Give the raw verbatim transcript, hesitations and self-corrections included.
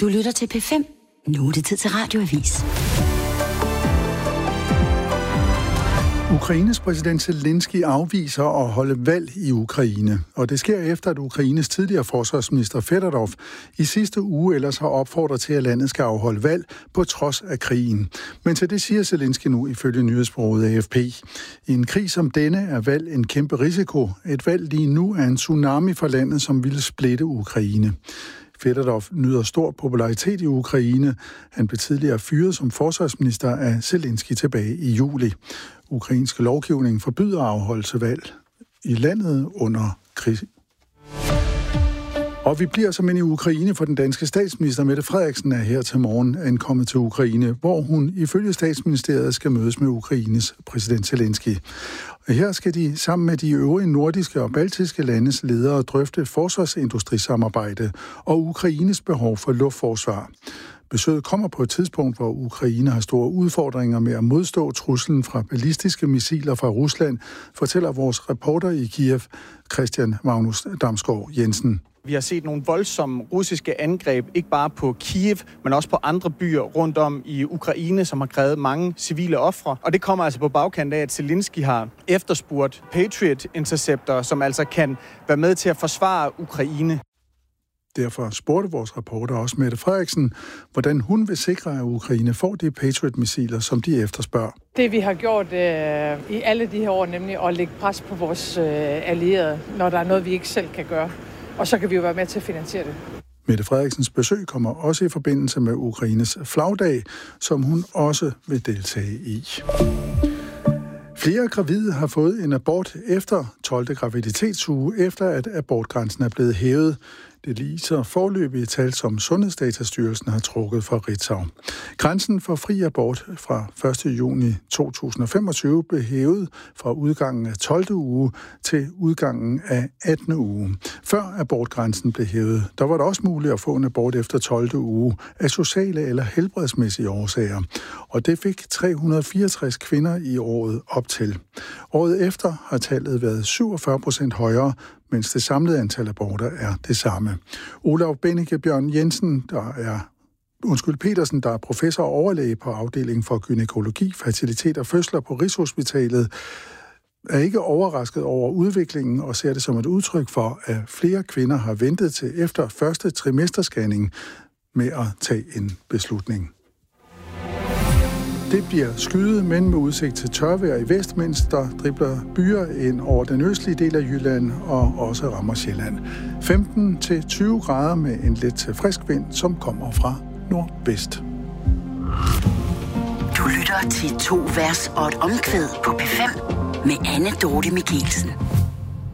Du lytter til P fem. Nu er det tid til Radioavis. Ukraines præsident Zelensky afviser at holde valg i Ukraine, og det sker efter, at Ukraines tidligere forsvarsminister Fedorov i sidste uge ellers har opfordret til, at landet skal afholde valg på trods af krigen. Men til det siger Zelensky nu ifølge nyhedsbureauet A F P. I en krig som denne er valg en kæmpe risiko. Et valg lige nu er en tsunami for landet, som ville splitte Ukraine. Fedorov nyder stor popularitet i Ukraine. Han blev tidligere fyret som forsvarsminister af Zelensky tilbage i juli. Ukrainsk lovgivning forbyder afholdelse valg i landet under krig. Og vi bliver som i Ukraine, for den danske statsminister Mette Frederiksen er her til morgen ankommet til Ukraine, hvor hun ifølge statsministeriet skal mødes med Ukraines præsident Zelensky. Og her skal de sammen med de øvrige nordiske og baltiske landes ledere drøfte forsvarsindustrisamarbejde og Ukraines behov for luftforsvar. Besøget kommer på et tidspunkt, hvor Ukraine har store udfordringer med at modstå truslen fra ballistiske missiler fra Rusland, fortæller vores reporter i Kiev, Christian Magnus Damsgaard Jensen. Vi har set nogle voldsomme russiske angreb, ikke bare på Kiev, men også på andre byer rundt om i Ukraine, som har krævet mange civile ofre. Og det kommer altså på bagkant af, at Zelensky har efterspurgt Patriot Interceptor, som altså kan være med til at forsvare Ukraine. Derfor spurgte vores reporter også Mette Frederiksen, hvordan hun vil sikre, at Ukraine får de Patriot-missiler, som de efterspørger. Det vi har gjort øh, i alle de her år, nemlig at lægge pres på vores øh, allierede, når der er noget, vi ikke selv kan gøre. Og så kan vi jo være med til at finansiere det. Mette Frederiksens besøg kommer også i forbindelse med Ukraines flagdag, som hun også vil deltage i. Flere gravide har fået en abort efter tolvte graviditetsuge, efter at abortgrænsen er blevet hævet. Det viser foreløbige tal, som Sundhedsdatastyrelsen har trukket fra Ritzau. Grænsen for fri abort fra første juni to tusind og femogtyve blev hævet fra udgangen af tolvte uge til udgangen af attende uge. Før abortgrænsen blev hævet, der var det også muligt at få en abort efter tolvte uge af sociale eller helbredsmæssige årsager. Og det fik tre hundrede og fireogtres kvinder i året op til. Året efter har tallet været syvogfyrre procent højere, mens det samlede antal aborter er det samme. Olav Bennike Bjørn Jensen, der er Undskyld Petersen, der er professor og overlæge på afdelingen for gynækologi, fertilitet og fødsler på Rigshospitalet, er ikke overrasket over udviklingen og ser det som et udtryk for, at flere kvinder har ventet til efter første trimesterscanning med at tage en beslutning. Det bliver skyet, men med udsigt til tørvejr i vest, mens der dribler byer ind over den østlige del af Jylland og også rammer Sjælland. femten til tyve grader med en let til frisk vind, som kommer fra nordvest. Du lytter til to vers og et omkvæd på P fem med Anne Dorte Mikkelsen.